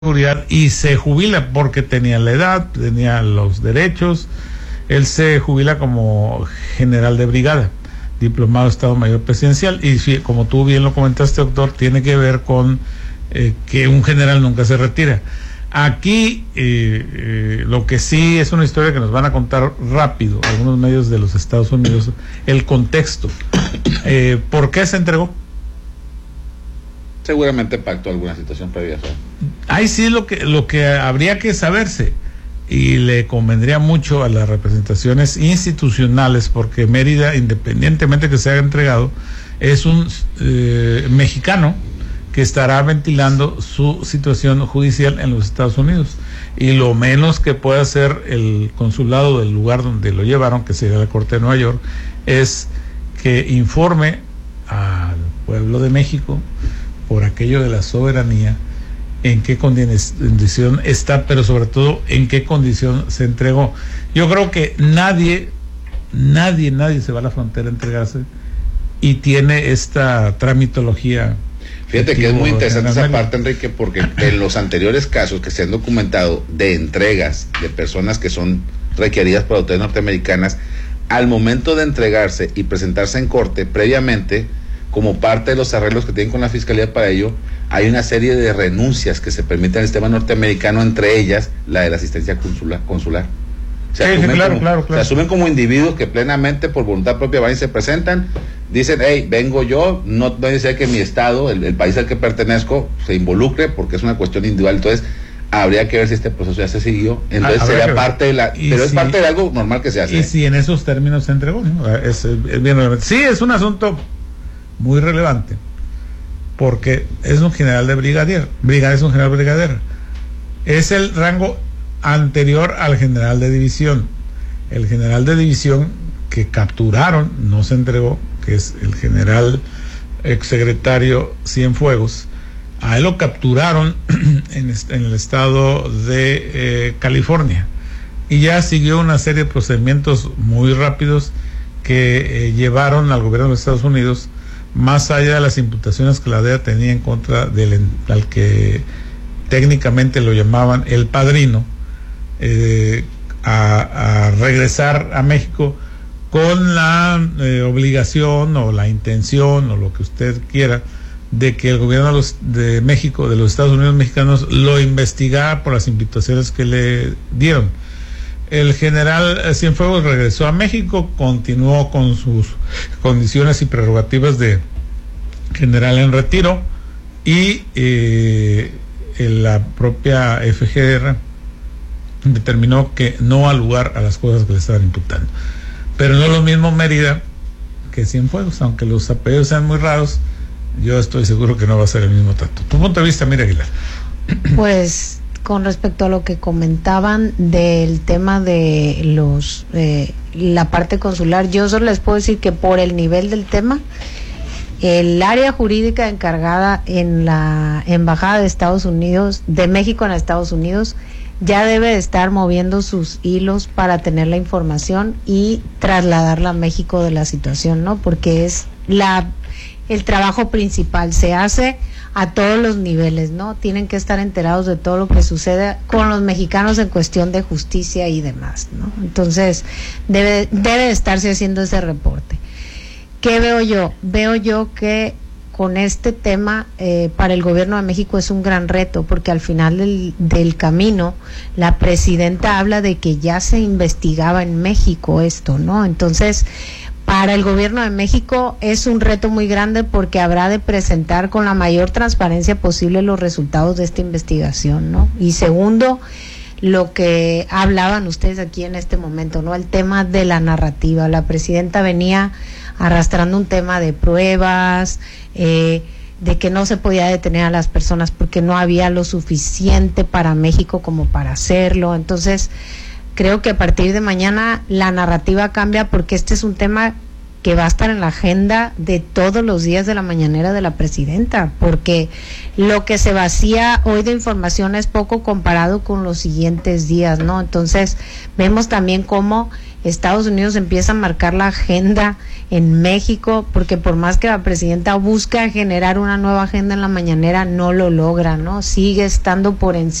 seguridad y se jubila porque tenía la edad, tenía los derechos. Él se jubila como general de brigada, diplomado de Estado Mayor Presidencial, y como tú bien lo comentaste, doctor, tiene que ver con que un general nunca se retira. Aquí lo que sí es una historia que nos van a contar rápido algunos medios de los Estados Unidos, el contexto. ¿Por qué se entregó? Seguramente pactó alguna situación previa. Ahí sí lo que habría que saberse, y le convendría mucho a las representaciones institucionales, porque Mérida, independientemente que se haya entregado, es un mexicano que estará ventilando su situación judicial en los Estados Unidos, y lo menos que puede hacer el consulado del lugar donde lo llevaron, que sería la Corte de Nueva York, es que informe al pueblo de México, por aquello de la soberanía, en qué condición está, pero sobre todo en qué condición se entregó. Yo creo que nadie se va a la frontera a entregarse y tiene esta tramitología. Fíjate que es muy interesante esa parte, Enrique, porque en los anteriores casos que se han documentado de entregas de personas que son requeridas por autoridades norteamericanas, al momento de entregarse y presentarse en corte, previamente, como parte de los arreglos que tienen con la Fiscalía para ello, hay una serie de renuncias que se permiten en el sistema norteamericano, entre ellas la de la asistencia consular. Se asumen como individuos que plenamente, por voluntad propia, van y se presentan, dicen, hey, vengo yo, no desea que mi estado, el país al que pertenezco, se involucre, porque es una cuestión individual. Entonces habría que ver si este proceso ya se siguió. Entonces sería parte de la, pero es parte de algo normal que se hace. Y si en esos términos se entregó, ¿no? Es bien relevante. Sí, es un asunto muy relevante, porque es un general de brigadier. Es un general brigadier. Es el rango anterior al general de división. El general de división que capturaron, no se entregó, que es el general exsecretario Cienfuegos. A él lo capturaron en el estado de California, y ya siguió una serie de procedimientos muy rápidos que llevaron al gobierno de los Estados Unidos, más allá de las imputaciones que la DEA tenía en contra al que técnicamente lo llamaban el padrino, a regresar a México con la obligación o la intención o lo que usted quiera de que el gobierno de México, de los Estados Unidos mexicanos, lo investigara por las imputaciones que le dieron. El general Cienfuegos regresó a México, continuó con sus condiciones y prerrogativas de general en retiro, y la propia FGR determinó que no ha lugar a las cosas que le estaban imputando. Pero no es lo mismo Mérida que Cienfuegos, aunque los apellidos sean muy raros, yo estoy seguro que no va a ser el mismo trato. Tu punto de vista, Mira Aguilar. Pues con respecto a lo que comentaban del tema de la parte consular, yo solo les puedo decir que por el nivel del tema, el área jurídica encargada en la Embajada de Estados Unidos, de México en Estados Unidos, ya debe de estar moviendo sus hilos para tener la información y trasladarla a México de la situación, ¿no? Porque es el trabajo principal, se hace a todos los niveles, ¿no? Tienen que estar enterados de todo lo que sucede con los mexicanos en cuestión de justicia y demás, ¿no? Entonces, debe de estarse haciendo ese reporte. ¿Qué veo yo? Veo yo que con este tema para el gobierno de México es un gran reto, porque al final del camino la presidenta habla de que ya se investigaba en México esto, ¿no? Entonces, para el gobierno de México es un reto muy grande, porque habrá de presentar con la mayor transparencia posible los resultados de esta investigación, ¿no? Y segundo, lo que hablaban ustedes aquí en este momento, ¿no? El tema de la narrativa. La presidenta venía arrastrando un tema de pruebas, de que no se podía detener a las personas porque no había lo suficiente para México como para hacerlo. Entonces, creo que a partir de mañana la narrativa cambia, porque este es un tema que va a estar en la agenda de todos los días de la mañanera de la presidenta, porque lo que se vacía hoy de información es poco comparado con los siguientes días, ¿no? Entonces, vemos también cómo Estados Unidos empieza a marcar la agenda en México, porque por más que la presidenta busca generar una nueva agenda en la mañanera, no lo logra, ¿no? Sigue estando por encima